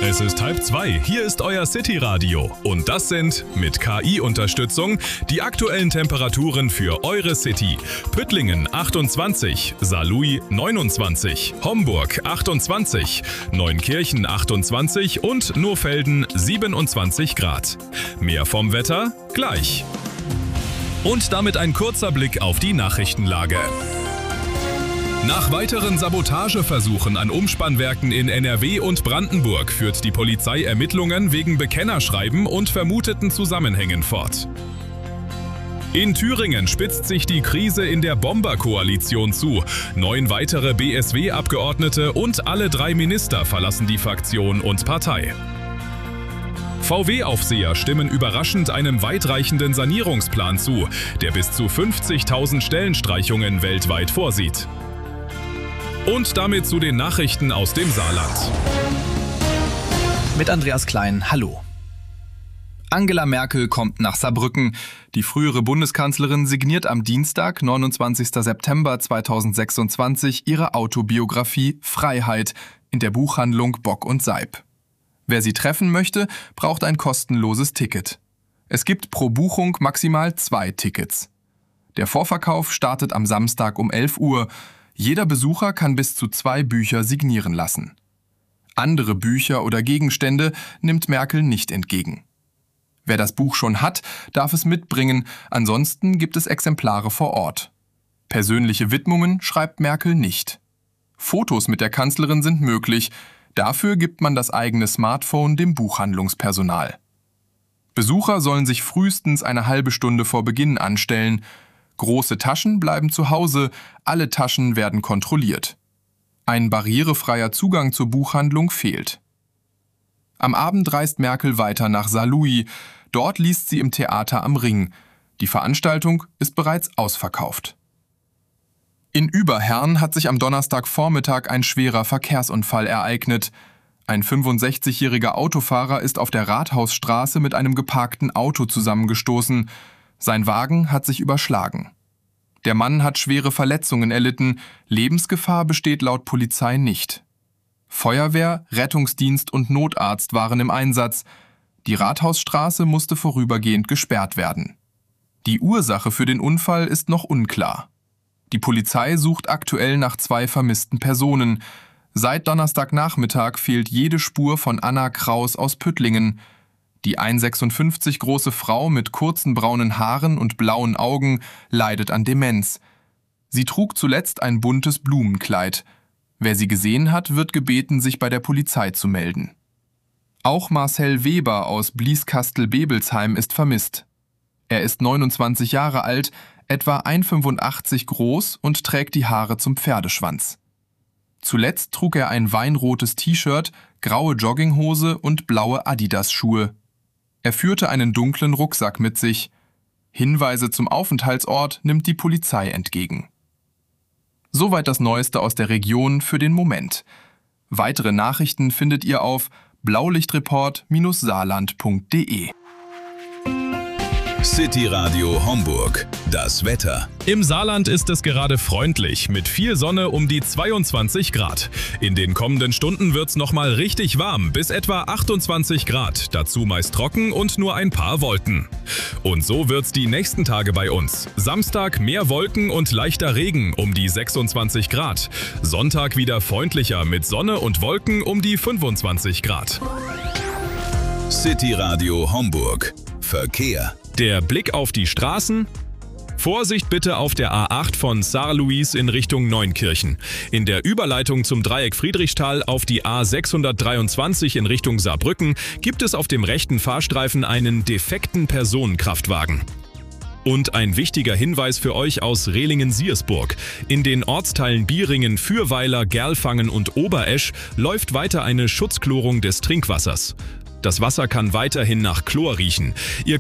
Es ist 1:30, hier ist euer City-Radio und das sind, mit KI-Unterstützung, die aktuellen Temperaturen für eure City. Püttlingen 28, Saarlouis 29, Homburg 28, Neunkirchen 28 und Nohfelden 27 Grad. Mehr vom Wetter gleich. Und damit ein kurzer Blick auf die Nachrichtenlage. Nach weiteren Sabotageversuchen an Umspannwerken in NRW und Brandenburg führt die Polizei Ermittlungen wegen Bekennerschreiben und vermuteten Zusammenhängen fort. In Thüringen spitzt sich die Krise in der Bomberkoalition zu. 9 weitere BSW-Abgeordnete und alle 3 Minister verlassen die Fraktion und Partei. VW-Aufseher stimmen überraschend einem weitreichenden Sanierungsplan zu, der bis zu 50.000 Stellenstreichungen weltweit vorsieht. Und damit zu den Nachrichten aus dem Saarland. Mit Andreas Klein, hallo. Angela Merkel kommt nach Saarbrücken. Die frühere Bundeskanzlerin signiert am Dienstag, 29. September 2026, ihre Autobiografie Freiheit in der Buchhandlung Bock und Seib. Wer sie treffen möchte, braucht ein kostenloses Ticket. Es gibt pro Buchung maximal 2 Tickets. Der Vorverkauf startet am Samstag um 11 Uhr. Jeder Besucher kann bis zu 2 Bücher signieren lassen. Andere Bücher oder Gegenstände nimmt Merkel nicht entgegen. Wer das Buch schon hat, darf es mitbringen, ansonsten gibt es Exemplare vor Ort. Persönliche Widmungen schreibt Merkel nicht. Fotos mit der Kanzlerin sind möglich, dafür gibt man das eigene Smartphone dem Buchhandlungspersonal. Besucher sollen sich frühestens eine halbe Stunde vor Beginn anstellen. Große Taschen bleiben zu Hause, alle Taschen werden kontrolliert. Ein barrierefreier Zugang zur Buchhandlung fehlt. Am Abend reist Merkel weiter nach Saarlouis. Dort liest sie im Theater am Ring. Die Veranstaltung ist bereits ausverkauft. In Überherrn hat sich am Donnerstagvormittag ein schwerer Verkehrsunfall ereignet. Ein 65-jähriger Autofahrer ist auf der Rathausstraße mit einem geparkten Auto zusammengestoßen. Sein Wagen hat sich überschlagen. Der Mann hat schwere Verletzungen erlitten. Lebensgefahr besteht laut Polizei nicht. Feuerwehr, Rettungsdienst und Notarzt waren im Einsatz. Die Rathausstraße musste vorübergehend gesperrt werden. Die Ursache für den Unfall ist noch unklar. Die Polizei sucht aktuell nach 2 vermissten Personen. Seit Donnerstagnachmittag fehlt jede Spur von Anna Kraus aus Püttlingen. Die 1,56 große Frau mit kurzen braunen Haaren und blauen Augen leidet an Demenz. Sie trug zuletzt ein buntes Blumenkleid. Wer sie gesehen hat, wird gebeten, sich bei der Polizei zu melden. Auch Marcel Weber aus Blieskastel-Bebelsheim ist vermisst. Er ist 29 Jahre alt, etwa 1,85 groß und trägt die Haare zum Pferdeschwanz. Zuletzt trug er ein weinrotes T-Shirt, graue Jogginghose und blaue Adidas-Schuhe. Er führte einen dunklen Rucksack mit sich. Hinweise zum Aufenthaltsort nimmt die Polizei entgegen. Soweit das Neueste aus der Region für den Moment. Weitere Nachrichten findet ihr auf blaulichtreport-saarland.de. City Radio Homburg. Das Wetter. Im Saarland ist es gerade freundlich, mit viel Sonne um die 22 Grad. In den kommenden Stunden wird's nochmal richtig warm, bis etwa 28 Grad. Dazu meist trocken und nur ein paar Wolken. Und so wird's die nächsten Tage bei uns. Samstag mehr Wolken und leichter Regen um die 26 Grad. Sonntag wieder freundlicher mit Sonne und Wolken um die 25 Grad. City Radio Homburg. Verkehr. Der Blick auf die Straßen. Vorsicht bitte auf der A8 von Saarlouis in Richtung Neunkirchen. In der Überleitung zum Dreieck Friedrichsthal auf die A623 in Richtung Saarbrücken gibt es auf dem rechten Fahrstreifen einen defekten Personenkraftwagen. Und ein wichtiger Hinweis für euch aus Rehlingen-Siersburg. In den Ortsteilen Bieringen, Fürweiler, Gerlfangen und Oberesch läuft weiter eine Schutzchlorung des Trinkwassers. Das Wasser kann weiterhin nach Chlor riechen. Ihr